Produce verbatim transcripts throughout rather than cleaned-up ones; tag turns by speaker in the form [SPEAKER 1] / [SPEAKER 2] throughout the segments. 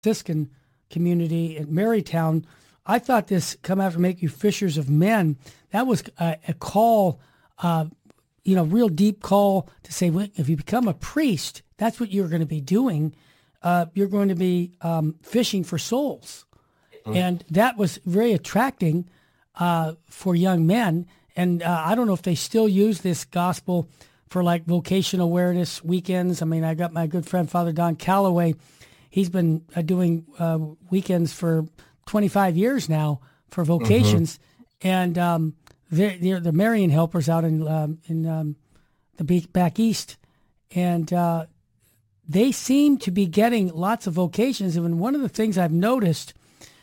[SPEAKER 1] Franciscan community in Marytown. I thought this come after make you fishers of men. That was a, a call, uh, you know, real deep call to say, well, if you become a priest, that's what you're going to be doing. Uh, you're going to be um, fishing for souls. Mm-hmm. And that was very attracting uh, for young men. And uh, I don't know if they still use this gospel for like vocational awareness weekends. I mean, I got my good friend, Father Don Calloway. He's been uh, doing uh, weekends for twenty-five years now for vocations. Mm-hmm. And um, they're, they're the Marian helpers out in um, in um, the back east. And uh, they seem to be getting lots of vocations. And one of the things I've noticed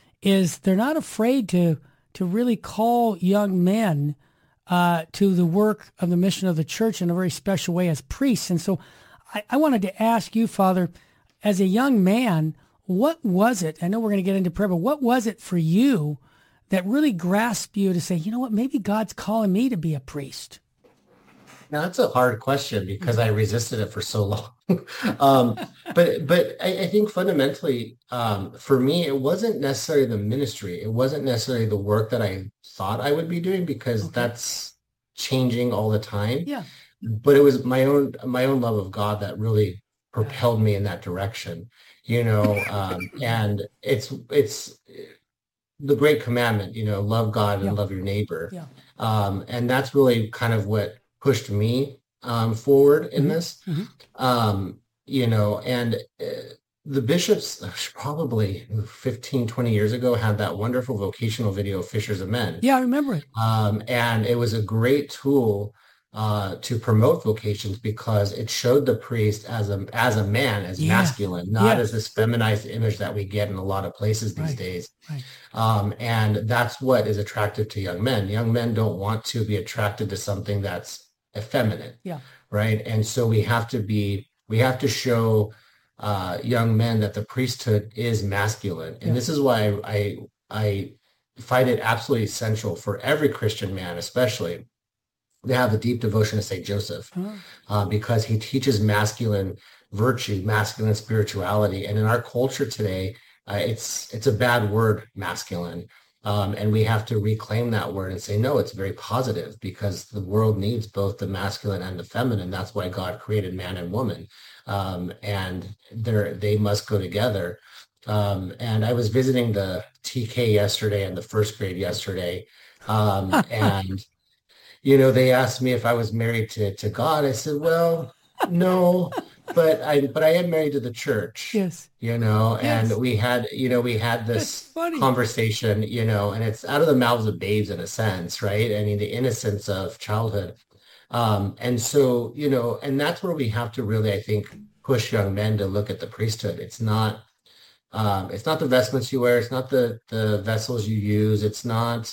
[SPEAKER 1] is they're not afraid to to really call young men uh, to the work of the mission of the church in a very special way as priests. And so I, I wanted to ask you, Father, as a young man, what was it? I know we're going to get into prayer, but what was it for you that really grasped you to say, you know what, maybe God's calling me to be a priest?
[SPEAKER 2] Now, that's a hard question because I resisted it for so long. um, but but I, I think fundamentally, um, for me, it wasn't necessarily the ministry. It wasn't necessarily the work that I thought I would be doing because okay. that's changing all the time.
[SPEAKER 1] Yeah.
[SPEAKER 2] But it was my own my own love of God that really propelled me in that direction. You know, um, and it's it's the great commandment. You know, love God and
[SPEAKER 1] yeah.
[SPEAKER 2] love your neighbor.
[SPEAKER 1] Yeah.
[SPEAKER 2] Um, and that's really kind of what pushed me um, forward in
[SPEAKER 1] mm-hmm.
[SPEAKER 2] this,
[SPEAKER 1] mm-hmm.
[SPEAKER 2] um, you know, and uh, the bishops probably fifteen, twenty years ago had that wonderful vocational video, Fishers of Men.
[SPEAKER 1] Yeah, I remember it.
[SPEAKER 2] Um, and it was a great tool uh, to promote vocations because it showed the priest as a as a man, as
[SPEAKER 1] yeah.
[SPEAKER 2] masculine, not
[SPEAKER 1] yeah.
[SPEAKER 2] as this feminized image that we get in a lot of places these
[SPEAKER 1] right.
[SPEAKER 2] days.
[SPEAKER 1] Right.
[SPEAKER 2] Um, and that's what is attractive to young men. Young men don't want to be attracted to something that's effeminate.
[SPEAKER 1] Yeah.
[SPEAKER 2] Right. And so we have to be, we have to show uh, young men that the priesthood is masculine. And yeah. this is why I, I find it absolutely essential for every Christian man, especially, to have a deep devotion to Saint Joseph, oh. uh, because he teaches masculine virtue, masculine spirituality. And in our culture today, uh, it's it's a bad word, masculine. Um, and we have to reclaim that word and say, no, it's very positive because the world needs both the masculine and the feminine. That's why God created man and woman. Um, and they're, they must go together. Um, and I was visiting the T K yesterday and the first grade yesterday. Um, and you know, they asked me if I was married to, to God. I said, well, no, but I but I am married to the church.
[SPEAKER 1] Yes.
[SPEAKER 2] You know,
[SPEAKER 1] yes.
[SPEAKER 2] and we had, you know, we had this conversation, you know, and it's out of the mouths of babes in a sense, right? I mean, the innocence of childhood. Um, and so, you know, and that's where we have to really, I think, push young men to look at the priesthood. It's not um, it's not the vestments you wear. It's not the the vessels you use. It's not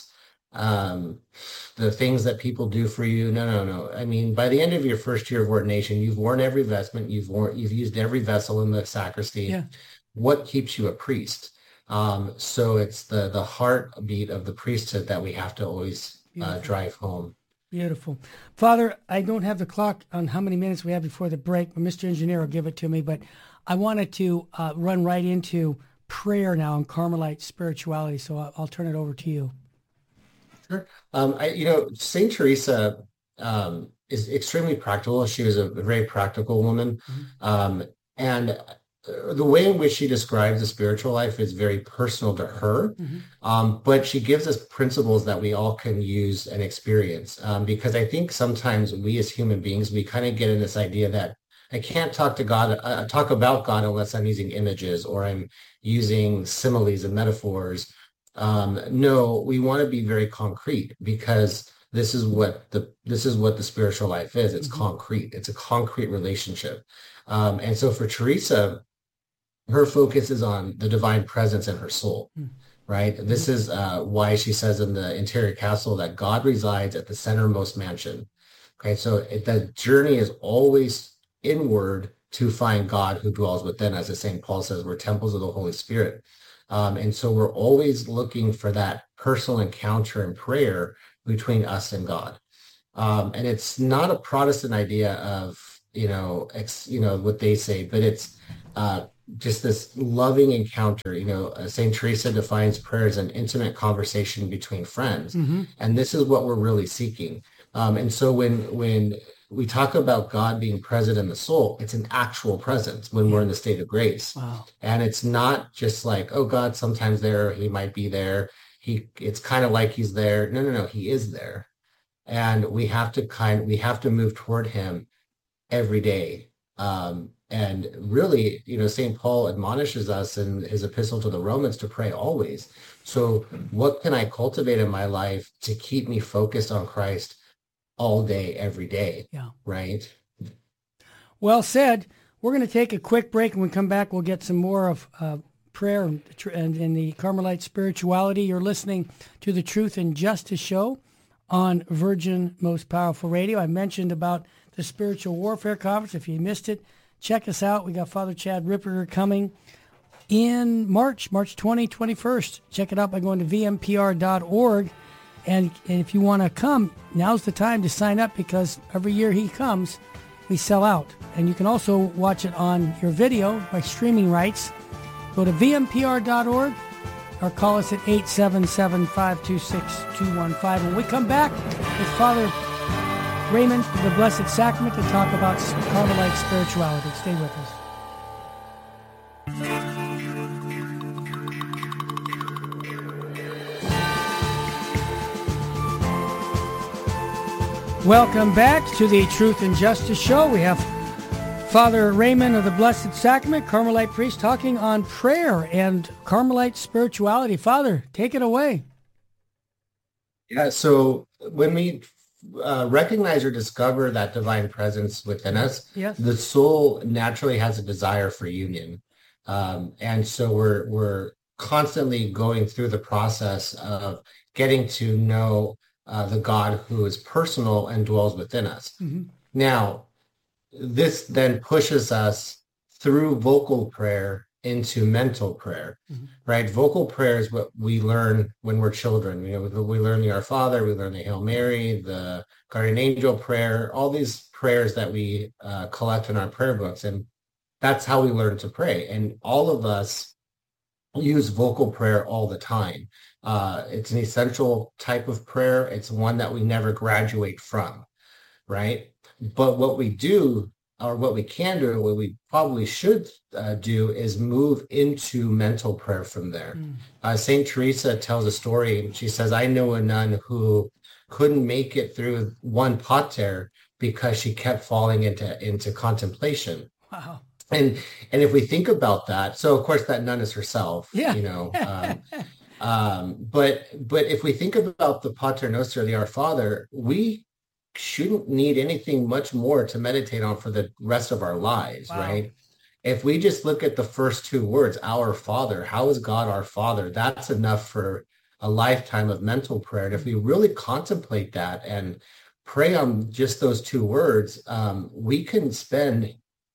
[SPEAKER 2] um, the things that people do for you. No, no, no. I mean, by the end of your first year of ordination, you've worn every vestment, you've worn, you've used every vessel in the sacristy.
[SPEAKER 1] Yeah.
[SPEAKER 2] What keeps you a priest? Um, so it's the the heartbeat of the priesthood that we have to always uh, drive home.
[SPEAKER 1] Beautiful. Father, I don't have the clock on how many minutes we have before the break, but Mister Engineer will give it to me. But I wanted to uh, run right into prayer now and Carmelite spirituality. So I'll, I'll turn it over to you.
[SPEAKER 2] Sure. Um, I, you know, Saint Teresa um, is extremely practical. She was a very practical woman. Mm-hmm. Um, and the way in which she describes the spiritual life is very personal to her. Mm-hmm. Um, but she gives us principles that we all can use and experience. Um, because I think sometimes we as human beings, we kind of get in this idea that I can't talk to God, uh, talk about God unless I'm using images or I'm using similes and metaphors. Um, no, we want to be very concrete because this is what the this is what the spiritual life is. It's mm-hmm. concrete. It's a concrete relationship. Um, and so for Teresa, her focus is on the divine presence in her soul, mm-hmm. right? Mm-hmm. This is uh, why she says in the Interior Castle that God resides at the centermost mansion. Okay, so it, the journey is always inward to find God who dwells within, as the Saint Paul says, we're temples of the Holy Spirit. Um, and so we're always looking for that personal encounter and prayer between us and God. Um, and it's not a Protestant idea of, you know, ex, you know, what they say, but it's uh, just this loving encounter. You know, uh, Saint Teresa defines prayer as an intimate conversation between friends,
[SPEAKER 1] Mm-hmm.
[SPEAKER 2] and this is what we're really seeking. Um, and so when when we talk about God being present in the soul, it's an actual presence when we're
[SPEAKER 1] Yeah.
[SPEAKER 2] in the state of grace.
[SPEAKER 1] Wow.
[SPEAKER 2] And it's not just like, oh, God's sometimes there, he might be there. He, it's kind of like he's there. No, no, no, he is there. And we have to kind, we have to move toward him every day. Um, and really, you know, Saint Paul admonishes us in his epistle to the Romans to pray always. So what can I cultivate in my life to keep me focused on Christ all day, every day?
[SPEAKER 1] Yeah.
[SPEAKER 2] Right?
[SPEAKER 1] Well said. We're going to take a quick break, and when we come back, we'll get some more of uh, prayer and, and, and the Carmelite spirituality. You're listening to the Truth and Justice Show on Virgin Most Powerful Radio. I mentioned about the Spiritual Warfare Conference. If you missed it, check us out. We got Father Chad Ripperger coming in March, March twentieth, twenty-first. Check it out by going to v m p r dot org. And, and if you want to come, now's the time to sign up, because every year he comes, we sell out. And you can also watch it on your video by streaming rights. Go to v m p r dot org or call us at eight seven seven, five two six, two one five. When we come back with Father Raymond of the Blessed Sacrament to talk about Carmelite spirituality. Stay with us. Welcome back to the Truth and Justice Show. We have Father Raymond of the Blessed Sacrament, Carmelite priest, talking on prayer and Carmelite spirituality. Father, take it away.
[SPEAKER 2] Yeah, so when we uh, recognize or discover that divine presence within us,
[SPEAKER 1] Yes.
[SPEAKER 2] the soul naturally has a desire for union. Um, and so we're we're constantly going through the process of getting to know uh, the God who is personal and dwells within us.
[SPEAKER 1] Mm-hmm.
[SPEAKER 2] Now, this then pushes us through vocal prayer into mental prayer,
[SPEAKER 1] Mhm.
[SPEAKER 2] right? Vocal prayer is what we learn when we're children. You know, we learn the Our Father, we learn the Hail Mary, the Guardian Angel prayer, all these prayers that we uh, collect in our prayer books. And that's how we learn to pray. And all of us use vocal prayer all the time. Uh, it's an essential type of prayer. It's one that we never graduate from, right? But what we do, or what we can do, or what we probably should uh, do, is move into mental prayer from there.
[SPEAKER 1] Mm.
[SPEAKER 2] Uh, Saint Teresa tells a story. She says, I know a nun who couldn't make it through one pater because she kept falling into, into contemplation.
[SPEAKER 1] Wow.
[SPEAKER 2] And and if we think about that, so of course that nun is herself,
[SPEAKER 1] Yeah.
[SPEAKER 2] you know, um, um, but but if we think about the Pater Noster, the Our Father, we shouldn't need anything much more to meditate on for the rest of our lives,
[SPEAKER 1] Wow.
[SPEAKER 2] right? If we just look at the first two words, Our Father, how is God our Father? That's enough for a lifetime of mental prayer. And if we really contemplate that and pray on just those two words, um, we can spend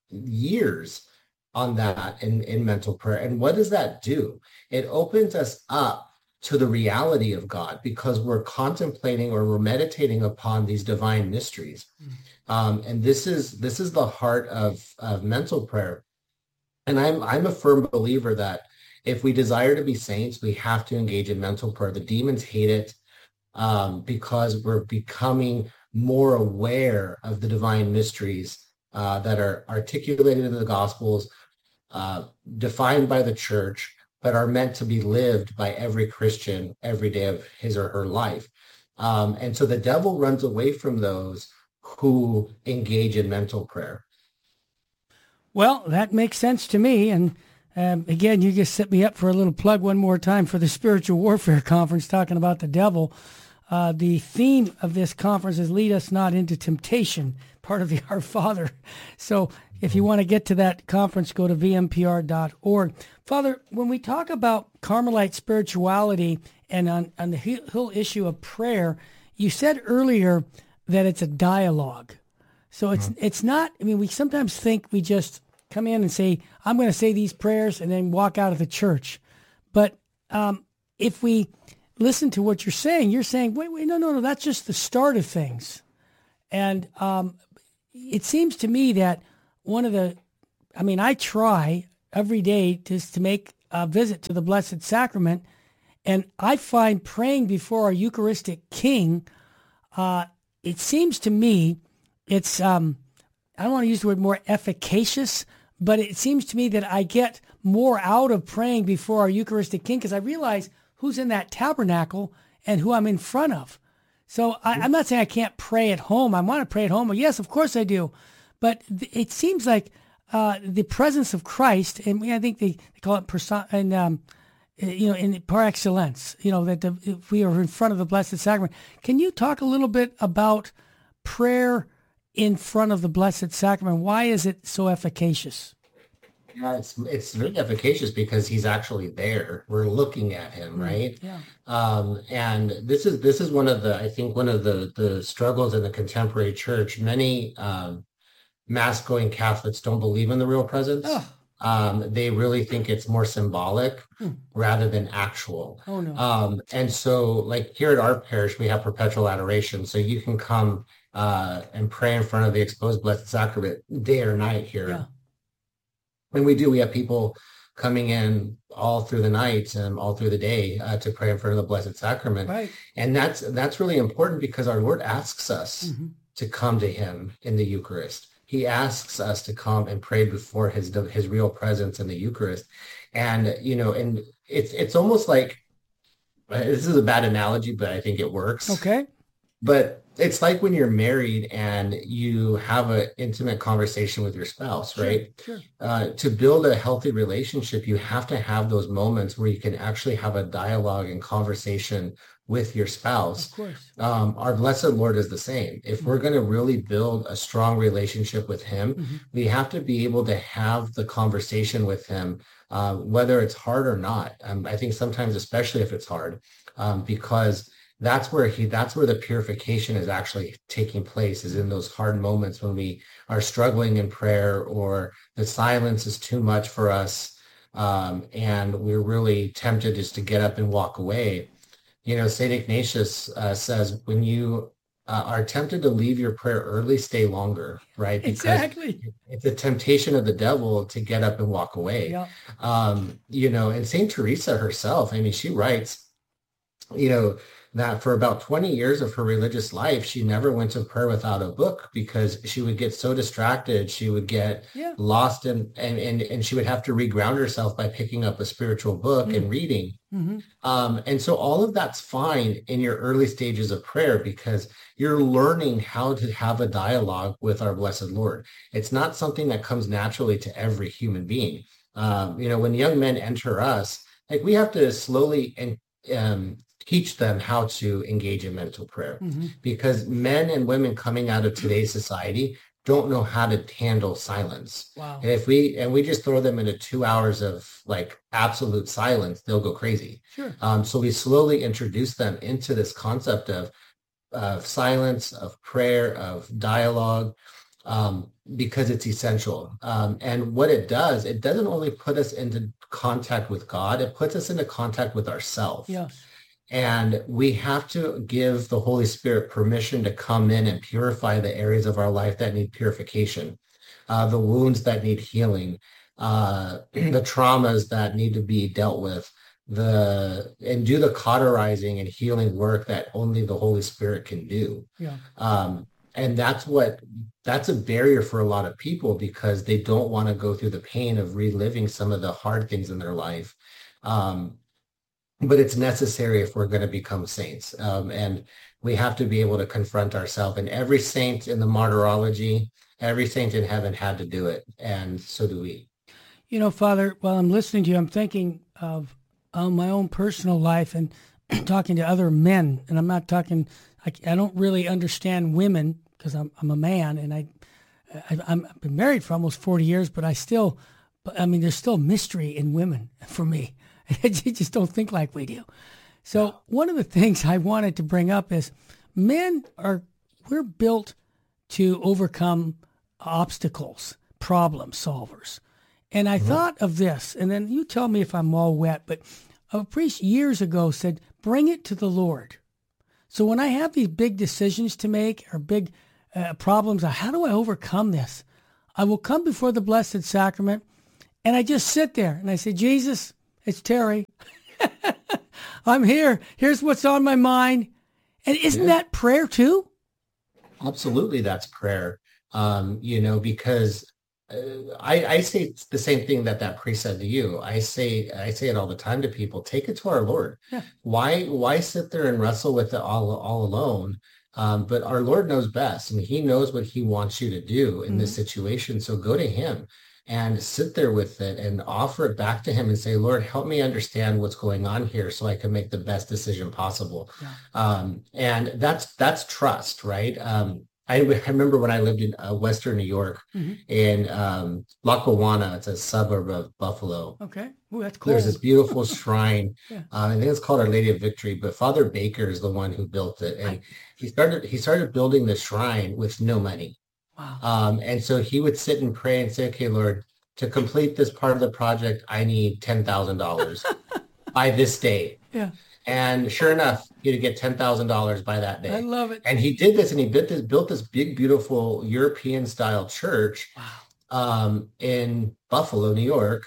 [SPEAKER 2] years on that in, in mental prayer. And what does that do? It opens us up to the reality of God, because we're contemplating or we're meditating upon these divine mysteries.
[SPEAKER 1] Mm.
[SPEAKER 2] Um, and this is this is the heart of, of mental prayer. And I'm I'm a firm believer that if we desire to be saints, we have to engage in mental prayer. The demons hate it um, because we're becoming more aware of the divine mysteries Uh, that are articulated in the Gospels, uh, defined by the Church, but are meant to be lived by every Christian every day of his or her life. Um, and so the devil runs away from those who engage in mental prayer.
[SPEAKER 1] Well, that makes sense to me. And um, again, you just set me up for a little plug one more time for the Spiritual Warfare Conference, talking about the devil. Uh, the theme of this conference is Lead Us Not Into Temptation, part of the Our Father. So if you want to get to that conference, go to v m p r dot org. Father, when we talk about Carmelite spirituality and on, on the whole issue of prayer, you said earlier that it's a dialogue. So it's mm-hmm. it's not, I mean, we sometimes think we just come in and say, I'm going to say these prayers and then walk out of the church. But um, if we listen to what you're saying, you're saying, wait, wait, no, no, no, that's just the start of things. And um, it seems to me that one of the, I mean, I try every day just to make a visit to the Blessed Sacrament. And I find praying before our Eucharistic King, uh, it seems to me it's, um, I don't want to use the word more efficacious, but it seems to me that I get more out of praying before our Eucharistic King because I realize who's in that tabernacle and who I'm in front of. So I, I'm not saying I can't pray at home. I want to pray at home. Well, yes, of course I do. But th- it seems like uh, the presence of Christ, and I think they, they call it person, and um, you know, in par excellence, you know, that the, if we are in front of the Blessed Sacrament. Can you talk a little bit about prayer in front of the Blessed Sacrament? Why is it so efficacious?
[SPEAKER 2] Yeah, it's it's really efficacious because he's actually there. We're looking at him, right?
[SPEAKER 1] Yeah.
[SPEAKER 2] Um, and this is this is one of the I think one of the the struggles in the contemporary church. Many um, mass-going Catholics don't believe in the real presence.
[SPEAKER 1] Oh.
[SPEAKER 2] Um, they really think it's more symbolic
[SPEAKER 1] Hmm.
[SPEAKER 2] rather than actual.
[SPEAKER 1] Oh, no.
[SPEAKER 2] Um, and so, like here at our parish, we have perpetual adoration, so you can come uh, and pray in front of the exposed Blessed Sacrament day or night here.
[SPEAKER 1] Yeah.
[SPEAKER 2] And we do. We have people coming in all through the night and all through the day uh, to pray in front of the Blessed Sacrament.
[SPEAKER 1] Right.
[SPEAKER 2] And that's that's really important because our Lord asks us
[SPEAKER 1] Mm-hmm.
[SPEAKER 2] to come to him in the Eucharist. He asks us to come and pray before his his real presence in the Eucharist. And, you know, and it's it's almost like, this is a bad analogy, but I think it works.
[SPEAKER 1] Okay.
[SPEAKER 2] But it's like when you're married and you have an intimate conversation with your spouse, right?
[SPEAKER 1] Sure. Sure.
[SPEAKER 2] Uh, to build a healthy relationship, you have to have those moments where you can actually have a dialogue and conversation with your spouse.
[SPEAKER 1] Of course.
[SPEAKER 2] Um, our Blessed Lord is the same. If we're going to really build a strong relationship with him,
[SPEAKER 1] Mm-hmm.
[SPEAKER 2] we have to be able to have the conversation with him, uh, whether it's hard or not. Um, I think sometimes, especially if it's hard, um, because that's where he, that's where the purification is actually taking place, is in those hard moments when we are struggling in prayer or the silence is too much for us. Um, and we're really tempted just to get up and walk away. You know, Saint Ignatius uh, says, when you uh, are tempted to leave your prayer early, stay longer, right? Because
[SPEAKER 1] Exactly.
[SPEAKER 2] it's a temptation of the devil to get up and walk away.
[SPEAKER 1] Yeah.
[SPEAKER 2] Um, you know, and Saint Teresa herself, I mean, she writes, you know, that for about twenty years of her religious life, she never went to prayer without a book because she would get so distracted. She would get
[SPEAKER 1] Yeah.
[SPEAKER 2] lost in, and, and, and she would have to reground herself by picking up a spiritual book
[SPEAKER 1] Mm.
[SPEAKER 2] and reading.
[SPEAKER 1] Mm-hmm.
[SPEAKER 2] Um, and so all of that's fine in your early stages of prayer because you're learning how to have a dialogue with our Blessed Lord. It's not something that comes naturally to every human being. Um, you know, when young men enter us, like we have to slowly and um, teach them how to engage in mental prayer
[SPEAKER 1] Mm-hmm.
[SPEAKER 2] because men and women coming out of today's society don't know how to handle silence.
[SPEAKER 1] Wow.
[SPEAKER 2] And if we and we just throw them into two hours of like absolute silence, they'll go crazy.
[SPEAKER 1] Sure.
[SPEAKER 2] Um, so we slowly introduce them into this concept of of silence, of prayer, of dialogue, um, because it's essential. Um, and what it does, it doesn't only put us into contact with God, it puts us into contact with ourselves.
[SPEAKER 1] Yes.
[SPEAKER 2] And we have to give the Holy Spirit permission to come in and purify the areas of our life that need purification, uh, the wounds that need healing, uh, the traumas that need to be dealt with, the and do the cauterizing and healing work that only the Holy Spirit can do.
[SPEAKER 1] Yeah.
[SPEAKER 2] Um, and that's what that's a barrier for a lot of people because they don't want to go through the pain of reliving some of the hard things in their life. Um, but it's necessary if we're going to become saints. Um, and we have to be able to confront ourselves. And every saint in the martyrology, every saint in heaven had to do it. And so do we.
[SPEAKER 1] You know, Father, while I'm listening to you, I'm thinking of uh, my own personal life and talking to other men. And I'm not talking, I, I don't really understand women because I'm, I'm a man and I, I, I'm, I've been married for almost forty years, but I still, I mean, there's still mystery in women for me. They just don't think like we do. So one of the things I wanted to bring up is men are, we're built to overcome obstacles, problem solvers. And I mm-hmm. thought of this, and then you tell me if I'm all wet, but a priest years ago said, bring it to the Lord. So when I have these big decisions to make or big uh, problems, how do I overcome this? I will come before the Blessed Sacrament And I just sit there and I say, Jesus, it's Terry. I'm here. Here's what's on my mind. And isn't
[SPEAKER 2] Yeah.
[SPEAKER 1] that prayer too?
[SPEAKER 2] Absolutely, that's prayer. Um, you know, because uh, I, I say the same thing that that priest said to you. I say I say it all the time to people. Take it to our Lord.
[SPEAKER 1] Yeah.
[SPEAKER 2] Why why sit there and wrestle with it all all alone? Um, but our Lord knows best. I mean, He knows what He wants you to do in this situation. So go to Him and sit there with it and offer it back to Him and say, Lord, help me understand what's going on here so I can make the best decision possible.
[SPEAKER 1] Yeah.
[SPEAKER 2] Um, and that's that's trust, right? Um, I, I remember when I lived in uh, Western New York,
[SPEAKER 1] Mm-hmm.
[SPEAKER 2] in um, Lackawanna. It's a suburb of Buffalo.
[SPEAKER 1] Okay. Ooh, that's cool.
[SPEAKER 2] There's this beautiful shrine.
[SPEAKER 1] Yeah.
[SPEAKER 2] Uh, I think it's called Our Lady of Victory, but Father Baker is the one who built it, and
[SPEAKER 1] Right.
[SPEAKER 2] he started he started building the shrine with no money.
[SPEAKER 1] Wow.
[SPEAKER 2] Um, and so he would sit and pray and say, okay, Lord, to complete this part of the project, I need ten thousand dollars by this date.
[SPEAKER 1] Yeah.
[SPEAKER 2] And sure enough, he'd get ten thousand dollars by that day.
[SPEAKER 1] I love it.
[SPEAKER 2] And he did this, and he built this, built this big, beautiful European-style church
[SPEAKER 1] Wow.
[SPEAKER 2] um, in Buffalo, New York,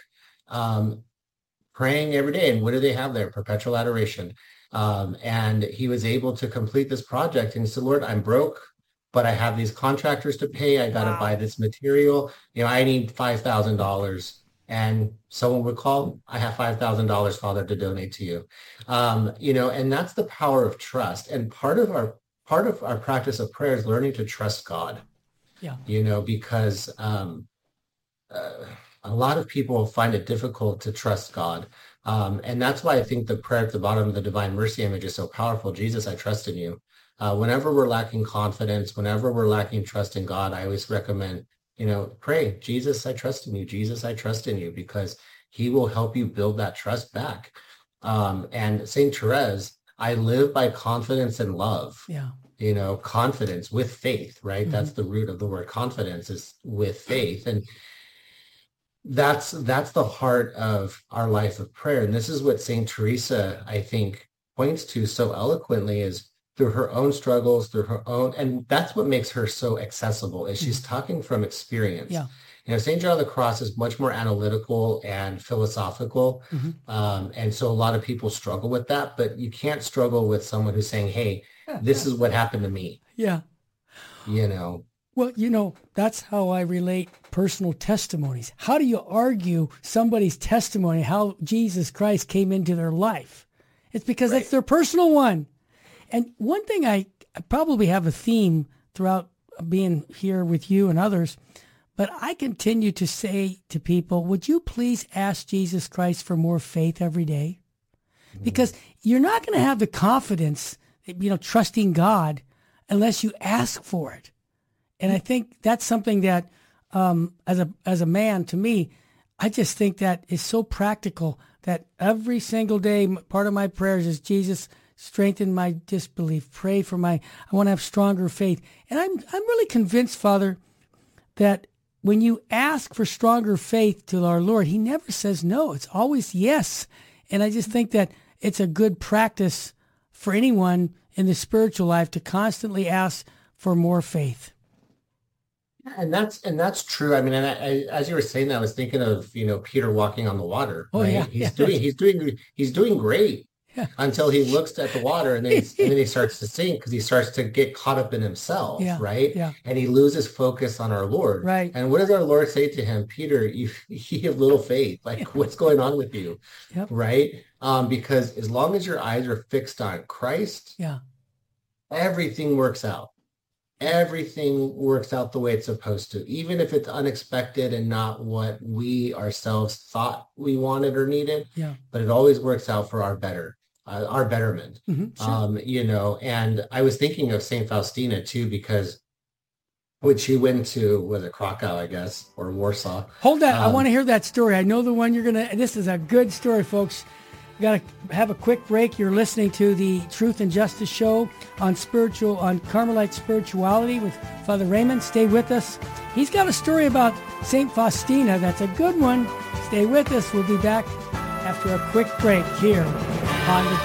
[SPEAKER 2] um, praying every day. And what do they have there? Perpetual adoration. Um, and he was able to complete this project. And he said, Lord, I'm broke, but I have these contractors to pay. I got to
[SPEAKER 1] Wow.
[SPEAKER 2] buy this material. You know, I need five thousand dollars. And someone would call, I have five thousand dollars, Father, to donate to you. Um, you know, and that's the power of trust. And part of our part of our practice of prayer is learning to trust God.
[SPEAKER 1] Yeah.
[SPEAKER 2] You know, because um, uh, a lot of people find it difficult to trust God. Um, and that's why I think the prayer at the bottom of the Divine Mercy image is so powerful. Jesus, I trust in you. Uh, whenever we're lacking confidence, whenever we're lacking trust in God, I always recommend, you know, pray, Jesus, I trust in you. Jesus, I trust in you, because he will help you build that trust back. Um, and Saint Therese, I live by confidence and love.
[SPEAKER 1] Yeah.
[SPEAKER 2] You know, confidence with faith, right?
[SPEAKER 1] Mhm.
[SPEAKER 2] That's the root of the word confidence, is with faith. And that's that's the heart of our life of prayer. And this is what Saint Teresa, I think, points to so eloquently, is through her own struggles, through her own, and that's what makes her so accessible, is she's talking from experience.
[SPEAKER 1] Yeah.
[SPEAKER 2] You know, Saint John of the Cross is much more analytical and philosophical.
[SPEAKER 1] Mhm.
[SPEAKER 2] Um, and so a lot of people struggle with that, but you can't struggle with someone who's saying, hey, this is what happened to me,
[SPEAKER 1] Yeah.
[SPEAKER 2] you know.
[SPEAKER 1] Well, you know, that's how I relate personal testimonies. How do you argue somebody's testimony, how Jesus Christ came into their life? It's because
[SPEAKER 2] Right.
[SPEAKER 1] it's their personal one. And one thing I, I probably have a theme throughout being here with you and others, but I continue to say to people, would you please ask Jesus Christ for more faith every day? Because you're not going to have the confidence, you know, trusting God unless you ask for it. And I think that's something that, um, as a as a man, to me, I just think that is so practical that every single day, m- part of my prayers is, Jesus, strengthen my disbelief. Pray for my, I want to have stronger faith. And I'm I'm really convinced, Father, that when you ask for stronger faith to our Lord, he never says no. It's always yes. And I just think that it's a good practice for anyone in the spiritual life to constantly ask for more faith.
[SPEAKER 2] And that's and that's true. I mean, and I, I, as you were saying that, I was thinking of, you know, Peter walking on the water.
[SPEAKER 1] Oh,
[SPEAKER 2] right?
[SPEAKER 1] yeah,
[SPEAKER 2] He's
[SPEAKER 1] yeah.
[SPEAKER 2] doing he's doing he's doing great
[SPEAKER 1] Yeah.
[SPEAKER 2] until he looks at the water, and then he's, and then he starts to sink because he starts to get caught up in himself,
[SPEAKER 1] Yeah,
[SPEAKER 2] right?
[SPEAKER 1] yeah.
[SPEAKER 2] And he loses focus on our Lord.
[SPEAKER 1] Right.
[SPEAKER 2] And what does our Lord say to him? Peter, you you have little faith. Like, what's going on with you?
[SPEAKER 1] Yep.
[SPEAKER 2] Right? Um, because as long as your eyes are fixed on Christ,
[SPEAKER 1] Yeah.
[SPEAKER 2] everything works out. Everything works out the way it's supposed to, even if it's unexpected and not what we ourselves thought we wanted or needed.
[SPEAKER 1] Yeah.
[SPEAKER 2] But it always works out for our better, uh, our betterment.
[SPEAKER 1] Mhm, sure.
[SPEAKER 2] Um, you know, and I was thinking of Saint Faustina too, because when she went to, was it Krakow, I guess, or Warsaw?
[SPEAKER 1] Hold that. I
[SPEAKER 2] um,
[SPEAKER 1] want to hear that story. I know the one you're going to, this is a good story, folks. We got to have a quick break. You're listening to the Truth and Justice Show on spiritual, on Carmelite spirituality with Father Raymond. Stay with us. He's got a story about Saint Faustina. That's a good one. Stay with us. We'll be back after a quick break here on the